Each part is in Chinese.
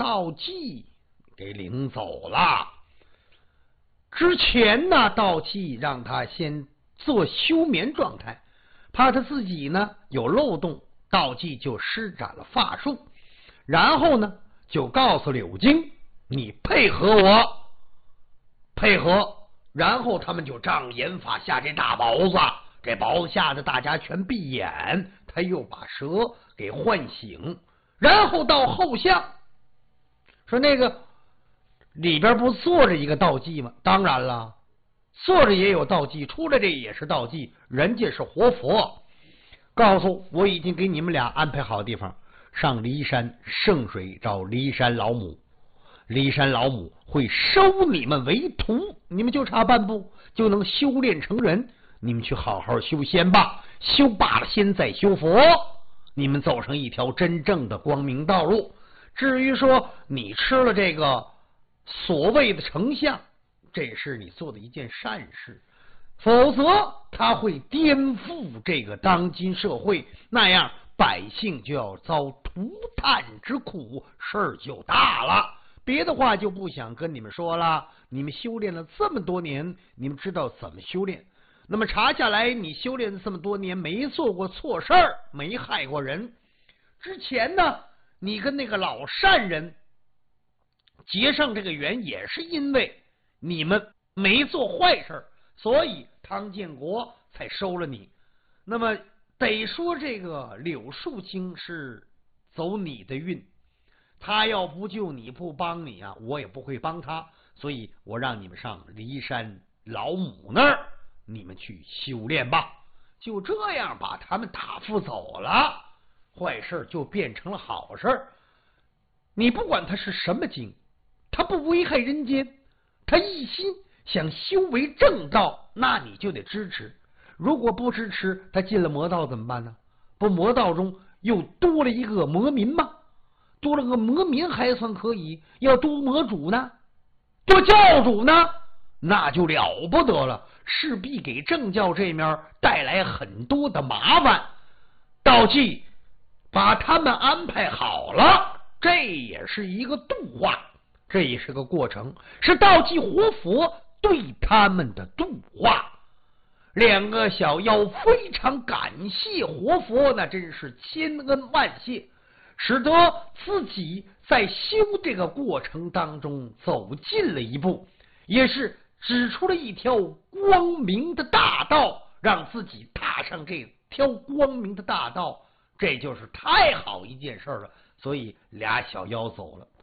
道济给领走了。之前呢，道济让他先做休眠状态，怕他自己呢有漏洞，道济就施展了法术，然后呢就告诉柳京，你配合我，配合。然后他们就障眼法下这大雹子，这雹子吓得大家全闭眼，他又把蛇给唤醒，然后到后巷说那个里边不坐着一个道济吗？当然了，坐着也有道济，出来这也是道济，人家是活佛。告诉我已经给你们俩安排好地方，上骊山圣水找骊山老母，骊山老母会收你们为徒，你们就差半步就能修炼成人，你们去好好修仙吧，修罢了仙再修佛，你们走上一条真正的光明道路。至于说你吃了这个所谓的丞相，这是你做的一件善事，否则他会颠覆这个当今社会，那样百姓就要遭涂炭之苦，事儿就大了。别的话就不想跟你们说了，你们修炼了这么多年，你们知道怎么修炼，那么查下来你修炼这么多年没做过错事儿，没害过人。之前呢你跟那个老善人结上这个缘，也是因为你们没做坏事，所以汤建国才收了你。那么得说这个柳树清是走你的运，他要不救你不帮你啊，我也不会帮他，所以我让你们上骊山老母那儿，你们去修炼吧。就这样把他们打发走了，坏事就变成了好事。你不管他是什么经，他不危害人间，他一心想修为正道，那你就得支持。如果不支持，他进了魔道怎么办呢？不，魔道中又多了一个魔民吗？多了个魔民还算可以，要多魔主呢，多教主呢，那就了不得了，势必给正教这面带来很多的麻烦。道济把他们安排好了，这也是一个度化，这也是个过程，是道济活佛对他们的度化。两个小妖非常感谢活佛，那真是千恩万谢，使得自己在修这个过程当中走近了一步，也是指出了一条光明的大道，让自己踏上这条光明的大道，这就是太好一件事了。所以俩小妖走了，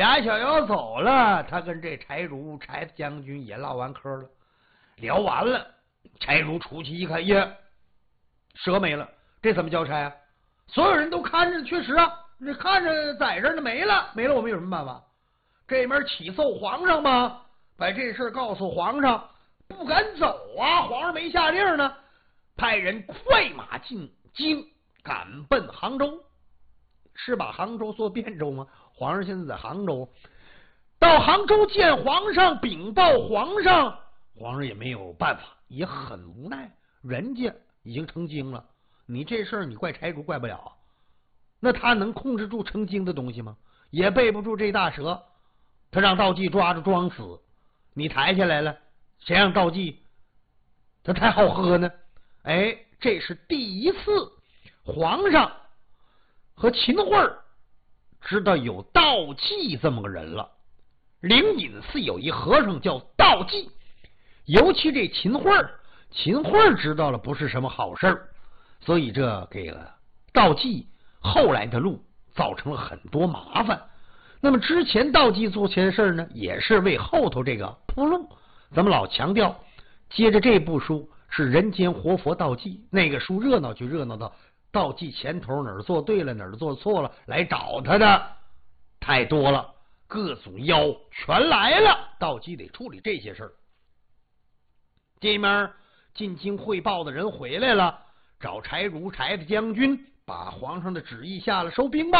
他跟这柴如柴将军也唠完嗑了，聊完了，柴如出去一看，耶，蛇没了，这怎么交差啊？所有人都看着，确实啊，这看着在这呢，没了，我们有什么办法？这边起奏皇上吗？把这事告诉皇上，不敢走啊，皇上没下令呢，派人快马进京，赶奔杭州。是把杭州做汴州吗？皇上现在在杭州，到杭州见皇上，禀报皇上，皇上也没有办法，也很无奈，人家已经成精了，你这事儿你怪柴如怪不了，那他能控制住成精的东西吗？也背不住这大蛇，他让道济抓住装死，你抬下来了，谁让道济他太好喝呢？哎，这是第一次皇上和秦桧知道有道济这么个人了。灵隐寺有一和尚叫道济，尤其这秦桧知道了不是什么好事，所以这给了道济后来的路造成了很多麻烦。那么之前道济做些事呢，也是为后头这个铺路。咱们老强调，接着这部书是人间活佛道济，那个书热闹就热闹到道济前头哪儿做对了哪儿做错了，来找他的太多了，各种妖全来了，道济得处理这些事儿。这面进京汇报的人回来了，找柴如柴的将军把皇上的旨意下了，收兵吧。